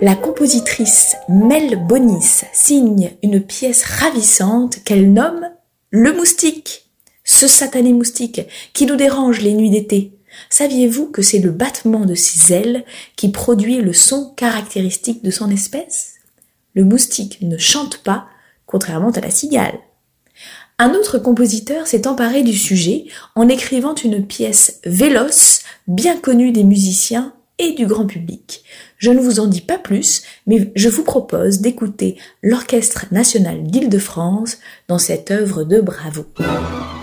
La compositrice Mel Bonis signe une pièce ravissante qu'elle nomme « Le moustique », ce satané moustique qui nous dérange les nuits d'été. Saviez-vous que c'est le battement de ses ailes qui produit le son caractéristique de son espèce? Le moustique ne chante pas, contrairement à la cigale. Un autre compositeur s'est emparé du sujet en écrivant une pièce véloce, bien connue des musiciens et du grand public. Je ne vous en dis pas plus, mais je vous propose d'écouter l'Orchestre national d'Île-de-France dans cette œuvre de bravoure.